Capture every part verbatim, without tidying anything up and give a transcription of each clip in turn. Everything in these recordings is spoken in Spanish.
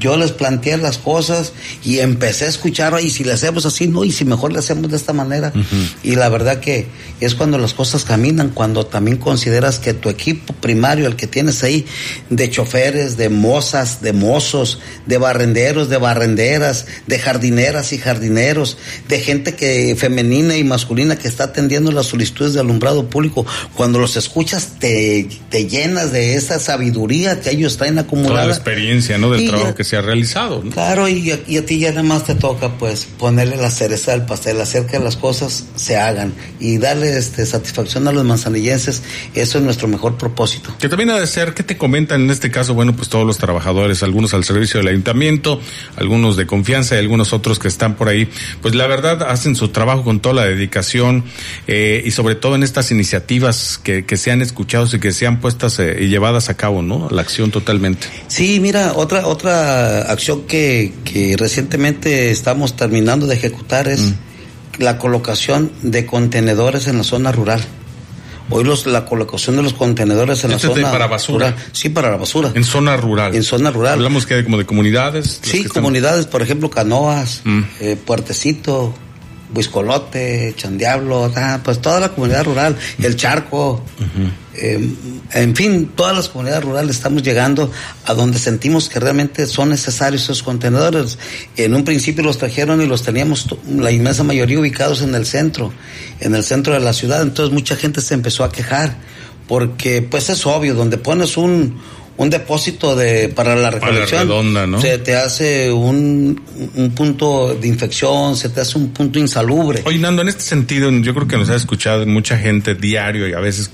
yo les planteé las cosas y empecé a escuchar, y si le hacemos así, no, y si mejor le hacemos de esta manera. Uh-huh. Y la verdad que es cuando las cosas caminan, cuando también consideras que tu equipo primario, el que tienes ahí, de choferes, de mozas, de mozos, de barrenderos, de barrenderas, de jardineras y jardineros, de gente que femenina y masculina que está atendiendo las solicitudes de alumbrado público, cuando los escuchas te, te llenas de esa sabiduría que ellos traen acumulada. Toda la experiencia, ¿no? Del y trabajo ya, que se ha realizado, ¿no? Claro, y a, y a ti ya nada más te toca, pues, ponerle la cereza al pastel, hacer que las cosas se hagan y darle este, satisfacción a los manzanillenses. Eso es nuestro mejor propósito. Que también ha de ser, ¿qué te comentan en este caso? Bueno, pues todos los trabajadores, algunos al servicio del ayuntamiento, algunos de confianza y algunos otros que están por ahí, pues la verdad hacen su trabajo con toda la dedicación, eh, y sobre todo en estas iniciativas que, que sean escuchados y que sean puestas eh, y llevadas a cabo, ¿no? La acción totalmente. Sí, mira, otra otra acción que, que recientemente estamos terminando de ejecutar es mm. la colocación de contenedores en la zona rural. Hoy los, la colocación de los contenedores en la zona para basura. rural. Sí, para la basura. En zona rural. En zona rural. Hablamos que como de comunidades. Sí, comunidades, están... por ejemplo, Canoas, mm. eh, Puertecito, Huiscolote, Chandiablo, ah, pues toda la comunidad rural, El Charco, uh-huh. eh, en fin, todas las comunidades rurales estamos llegando a donde sentimos que realmente son necesarios esos contenedores. En un principio los trajeron y los teníamos la inmensa mayoría ubicados en el centro, en el centro de la ciudad, entonces mucha gente se empezó a quejar, porque pues es obvio, donde pones un un depósito de para la recolección, para la redonda, ¿no? Se te hace un, un punto de infección, se te hace un punto insalubre. Oye, Nando, en este sentido, yo creo que nos ha escuchado mucha gente diario y a veces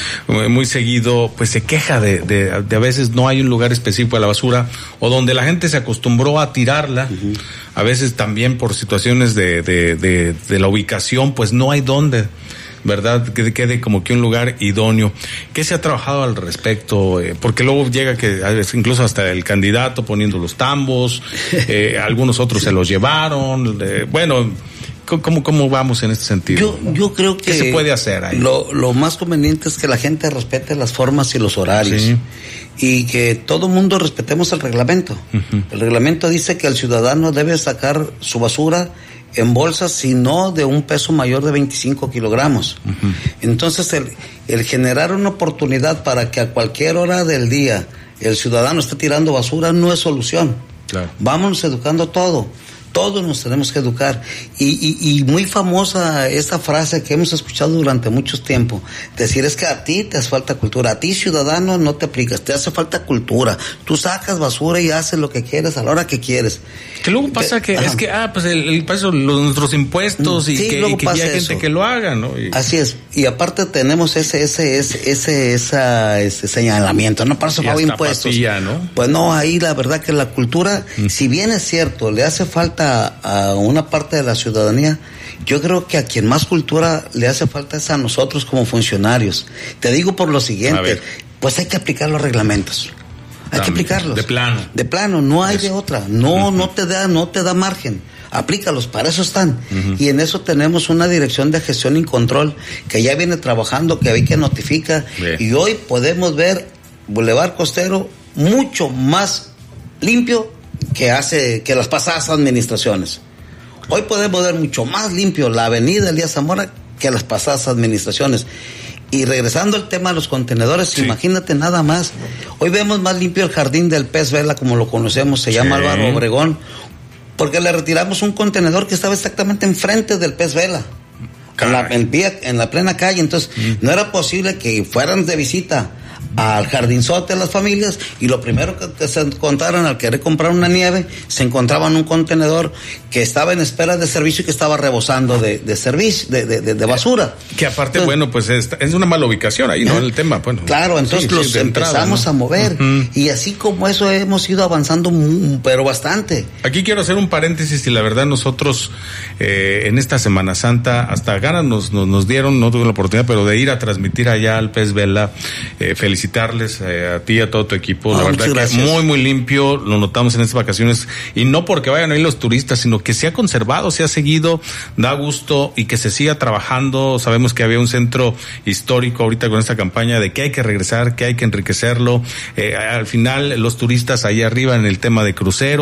muy seguido, pues se queja de, de, de a veces no hay un lugar específico para la basura, o donde la gente se acostumbró a tirarla, uh-huh. a veces también por situaciones de, de, de, de la ubicación, pues no hay dónde, ¿verdad? Que quede como que un lugar idóneo. ¿Qué se ha trabajado al respecto? Eh, porque luego llega que incluso hasta el candidato poniendo los tambos, eh, algunos otros se los llevaron, eh, bueno, ¿cómo, cómo vamos en este sentido? Yo, yo creo que... ¿Qué se puede hacer ahí? Lo, lo más conveniente es que la gente respete las formas y los horarios. Sí. Y que todo mundo respetemos el reglamento. Uh-huh. El reglamento dice que el ciudadano debe sacar su basura en bolsas, sino de un peso mayor de veinticinco kilogramos. Uh-huh. Entonces, el, el generar una oportunidad para que a cualquier hora del día el ciudadano esté tirando basura no es solución. Claro. Vámonos educando todo. Todos nos tenemos que educar. Y, y, y muy famosa esta frase que hemos escuchado durante mucho tiempo. Decir, es que a ti te hace falta cultura. A ti, ciudadano, no te aplicas. Te hace falta cultura. Tú sacas basura y haces lo que quieres a la hora que quieres. Que luego pasa que, que es que, ah, pues el, el paso, los, nuestros impuestos y sí, que, y que ya hay gente eso. Que lo haga, ¿no? Y... Así es. Y aparte tenemos ese, ese, ese, ese, esa, ese señalamiento. No, para eso pago impuestos. Papilla, ¿no? Pues no, ahí la verdad que la cultura, mm. si bien es cierto, le hace falta a una parte de la ciudadanía, yo creo que a quien más cultura le hace falta es a nosotros como funcionarios. Te digo por lo siguiente, pues hay que aplicar los reglamentos. Hay También, que aplicarlos. De plano. De plano, no hay eso. De otra. No, uh-huh. no te da, no te da margen. Aplícalos, para eso están. Uh-huh. Y en eso tenemos una dirección de gestión y control que ya viene trabajando, que hay que notifica. Bien. Y hoy podemos ver Boulevard Costero mucho más limpio que hace que las pasadas administraciones. Hoy podemos ver mucho más limpio la avenida Elías Zamora que las pasadas administraciones. Y regresando al tema de los contenedores, sí. Imagínate nada más. Hoy vemos más limpio el jardín del Pez Vela, como lo conocemos, se sí. llama Álvaro Obregón, porque le retiramos un contenedor que estaba exactamente enfrente del Pez Vela. En la, en, vía, en la plena calle. Entonces, mm. no era posible que fueran de visita al jardinzote de las familias y lo primero que, que se encontraron al querer comprar una nieve, se encontraban un contenedor que estaba en espera de servicio y que estaba rebosando de, de servicio, de, de, de, de basura. Que aparte, entonces, bueno, pues es, es una mala ubicación ahí, ¿no? ¿Eh? El tema, bueno. Claro, entonces sí, los sí, empezamos entrada, ¿no? a mover. Uh-huh. Y así como eso hemos ido avanzando, pero bastante. Aquí quiero hacer un paréntesis y la verdad nosotros eh, en esta Semana Santa hasta ganas nos, nos, nos dieron, no tuve la oportunidad, pero de ir a transmitir allá al Pez Vela, eh, felicitarles eh, a ti y a todo tu equipo. La oh, verdad que es muy, muy limpio, lo notamos en estas vacaciones, y no porque vayan a ir los turistas, sino que se ha conservado, se ha seguido, da gusto y que se siga trabajando. Sabemos que había un centro histórico ahorita con esta campaña de que hay que regresar, que hay que enriquecerlo. Eh, al final, los turistas ahí arriba en el tema de cruceros,